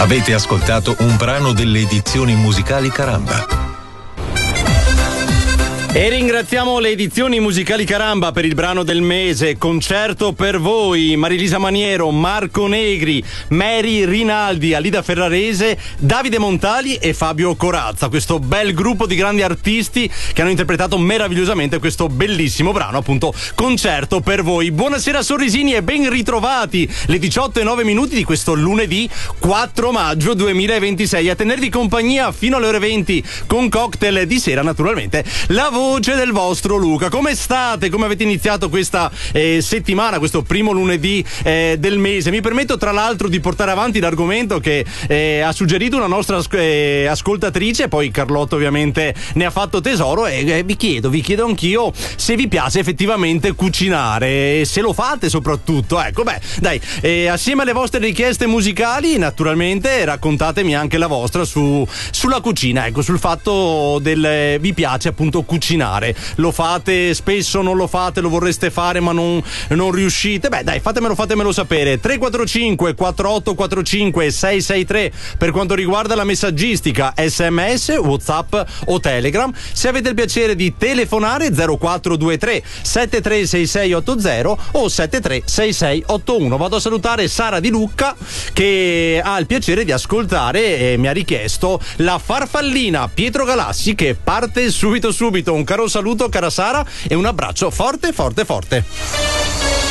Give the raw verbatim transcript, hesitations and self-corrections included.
Avete ascoltato un brano delle edizioni musicali Caramba. E ringraziamo le edizioni musicali Caramba per il brano del mese, Concerto per voi, Marilisa Maniero, Marco Negri, Mary Rinaldi, Alida Ferrarese, Davide Montali e Fabio Corazza, questo bel gruppo di grandi artisti che hanno interpretato meravigliosamente questo bellissimo brano, appunto Concerto per voi. Buonasera sorrisini e ben ritrovati, le diciotto e nove minuti di questo lunedì quattro maggio duemilaventisei, a tenervi compagnia fino alle ore venti con cocktail di sera, naturalmente la voce del vostro Luca. Come state? Come avete iniziato questa eh, settimana, questo primo lunedì eh, del mese? Mi permetto tra l'altro di portare avanti l'argomento che eh, ha suggerito una nostra eh, ascoltatrice, poi Carlotta ovviamente ne ha fatto tesoro e eh, vi chiedo, vi chiedo anch'io se vi piace effettivamente cucinare e se lo fate soprattutto. Ecco, beh, dai, eh, assieme alle vostre richieste musicali naturalmente raccontatemi anche la vostra su, sulla cucina, ecco, sul fatto del eh, vi piace appunto cucinare. Lo fate spesso, non lo fate, lo vorreste fare ma non, non riuscite? Beh dai, fatemelo, fatemelo sapere. Tre quattro cinque quattro otto quattro cinque sei sei tre per quanto riguarda la messaggistica, sms, whatsapp o telegram. Se avete il piacere di telefonare, zero quattro due tre sette tre sei sei otto zero o sette tre sei sei otto uno. Vado a salutare Sara Di Lucca che ha il piacere di ascoltare e mi ha richiesto la farfallina Pietro Galassi, che parte subito subito. Un caro saluto cara Sara e un abbraccio forte forte forte.